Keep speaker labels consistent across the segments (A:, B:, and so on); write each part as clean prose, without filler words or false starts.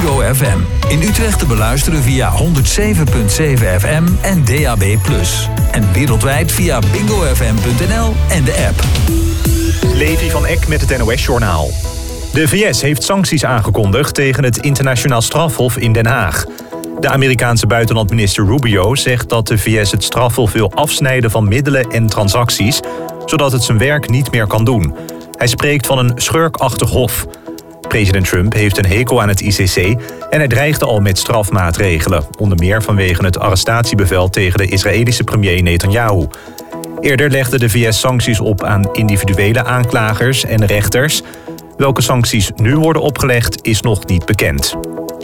A: Bingo FM. In Utrecht te beluisteren via 107.7 FM en DAB+. En wereldwijd via bingofm.nl en de app.
B: Levi van Eck met het NOS-journaal. De VS heeft sancties aangekondigd tegen het internationaal strafhof in Den Haag. De Amerikaanse buitenlandminister Rubio zegt dat de VS het strafhof wil afsnijden van middelen en transacties, zodat het zijn werk niet meer kan doen. Hij spreekt van een schurkachtig hof. President Trump heeft een hekel aan het ICC en hij dreigde al met strafmaatregelen, onder meer vanwege het arrestatiebevel tegen de Israëlische premier Netanyahu. Eerder legde de VS sancties op aan individuele aanklagers en rechters. Welke sancties nu worden opgelegd is nog niet bekend.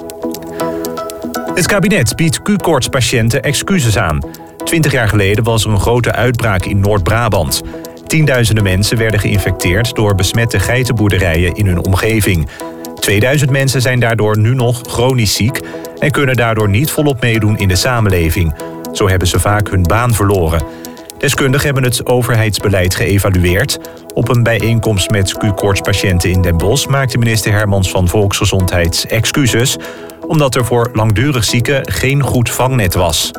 B: Het kabinet biedt Q-koortspatiënten excuses aan. 20 jaar geleden was er een grote uitbraak in Noord-Brabant. Tienduizenden mensen werden geïnfecteerd door besmette geitenboerderijen in hun omgeving. 2000 mensen zijn daardoor nu nog chronisch ziek en kunnen daardoor niet volop meedoen in de samenleving. Zo hebben ze vaak hun baan verloren. Deskundigen hebben het overheidsbeleid geëvalueerd. Op een bijeenkomst met Q-koortspatiënten in Den Bosch maakte minister Hermans van Volksgezondheid excuses, omdat er voor langdurig zieken geen goed vangnet was.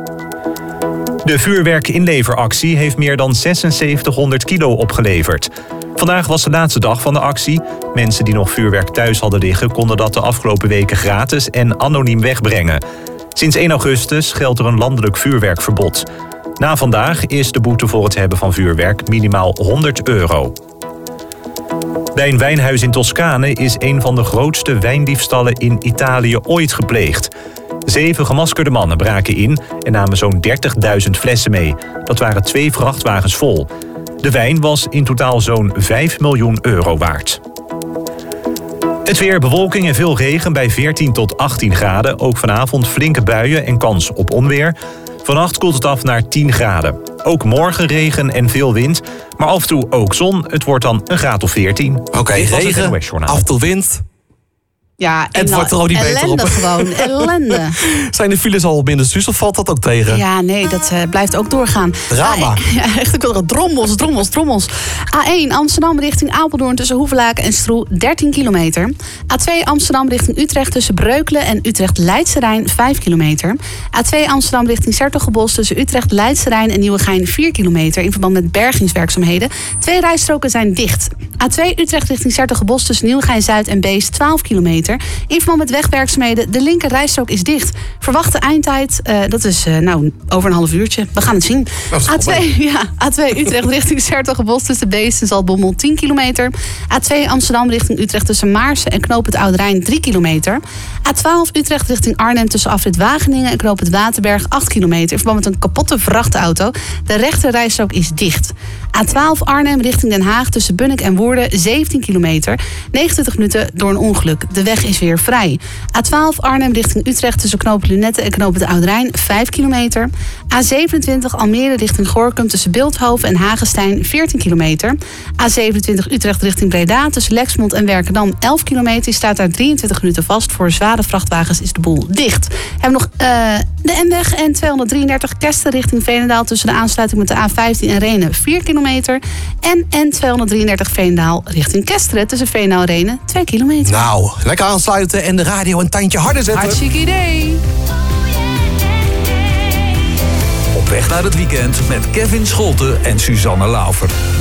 B: De vuurwerkinleveractie heeft meer dan 7600 kilo opgeleverd. Vandaag was de laatste dag van de actie. Mensen die nog vuurwerk thuis hadden liggen konden dat de afgelopen weken gratis en anoniem wegbrengen. Sinds 1 augustus geldt er een landelijk vuurwerkverbod. Na vandaag is de boete voor het hebben van vuurwerk minimaal €100. Bij een wijnhuis in Toscane is een van de grootste wijndiefstallen in Italië ooit gepleegd. 7 gemaskerde mannen braken in en namen zo'n 30.000 flessen mee. Dat waren 2 vrachtwagens vol. De wijn was in totaal zo'n €5 miljoen waard. Het weer, bewolking en veel regen bij 14 tot 18 graden. Ook vanavond flinke buien en kans op onweer. Vannacht koelt het af naar 10 graden. Ook morgen regen en veel wind, maar af en toe ook zon. Het wordt dan een graad of 14.
C: Oké, regen, af en toe wind.
D: Ja,
C: het wordt er ook niet beter op.
D: Gewoon, ellende.
C: Zijn de files al minder zus of valt dat ook tegen?
D: Ja, nee, dat blijft ook doorgaan.
C: Drama.
D: Ja, echt, ik wil drommels. A1 Amsterdam richting Apeldoorn tussen Hoevelaken en Stroe 13 kilometer. A2 Amsterdam richting Utrecht tussen Breukelen en Utrecht-Leidse Rijn 5 kilometer. A2 Amsterdam richting 's-Hertogenbosch tussen Utrecht-Leidse Rijn en Nieuwegein 4 kilometer in verband met bergingswerkzaamheden. 2 rijstroken zijn dicht. A2 Utrecht richting 's-Hertogenbosch tussen Nieuwegein-Zuid en Beest 12 kilometer. In verband met wegwerkzaamheden, de linker rijstrook is dicht. Verwachte eindtijd, dat is over een half uurtje. We gaan het zien. A2 Utrecht richting 's-Hertogenbosch tussen Beest en Zaltbommel 10 kilometer. A2 Amsterdam richting Utrecht tussen Maarsen en Knoop het Oude Rijn 3 kilometer. A12 Utrecht richting Arnhem tussen afrit Wageningen en Knoop het Waterberg 8 kilometer. In verband met een kapotte vrachtauto. De rechter rijstrook is dicht. A12 Arnhem richting Den Haag tussen Bunnik en Woerden 17 kilometer. 29 minuten door een ongeluk. De weg is weer vrij. A12 Arnhem richting Utrecht tussen Knoop Lunette en Knoop het Oude Rijn 5 kilometer. A27 Almere richting Gorinchem tussen Bilthoven en Hagestein 14 kilometer. A27 Utrecht richting Breda tussen Lexmond en Werkendam 11 kilometer. Die staat daar 23 minuten vast. Voor zware vrachtwagens is de boel dicht. We hebben nog de N-weg N233 Kesten richting Veenendaal tussen de aansluiting met de A15 en Rhenen 4 kilometer. En N233 Veenendaal richting Kesteren tussen Veenendaal en Rhenen 2 kilometer.
C: Nou, lekker aansluiten en de radio een tandje harder zetten.
D: Hartstikke idee.
A: Op weg naar het weekend met Kevin Scholten en Suzanne Laufer.